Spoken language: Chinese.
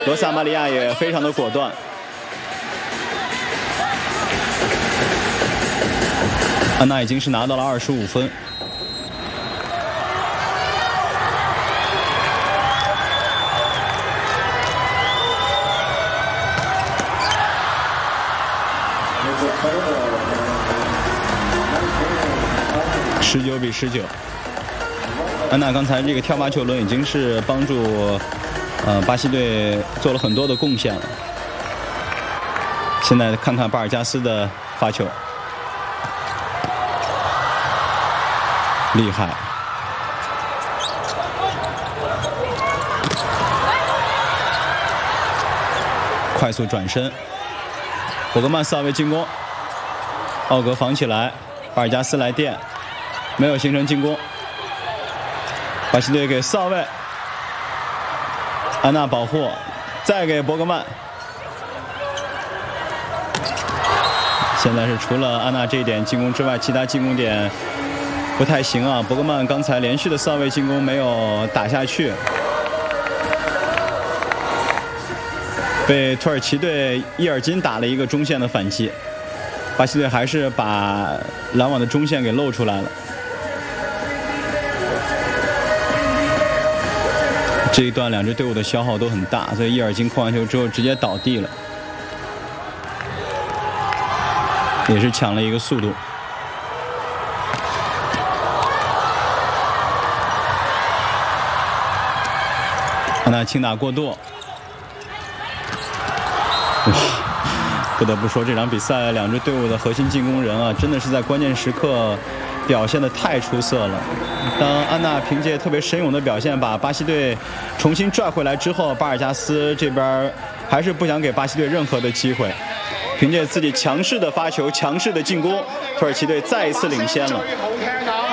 罗萨玛利亚也非常的果断。安娜已经是拿到了25分。19比19。安娜刚才这个跳发球轮已经是帮助巴西队做了很多的贡献了。现在看看巴尔加斯的发球。厉害！快速转身，博格曼萨维进攻，奥格防起来，巴尔加斯来电，没有形成进攻。巴西队给萨维，安娜保护，再给博格曼。现在是除了安娜这一点进攻之外，其他进攻点不太行啊。博格曼刚才连续的萨维进攻没有打下去，被土耳其队伊尔金打了一个中线的反击。巴西队还是把拦网的中线给露出来了。这一段两支队伍的消耗都很大，所以伊尔金控完球之后直接倒地了，也是抢了一个速度。安娜轻打过度，哇！不得不说，这场比赛两支队伍的核心进攻人啊，真的是在关键时刻表现得太出色了。当安娜凭借特别神勇的表现把巴西队重新拽回来之后，巴尔加斯这边还是不想给巴西队任何的机会，凭借自己强势的发球、强势的进攻，土耳其队再一次领先了。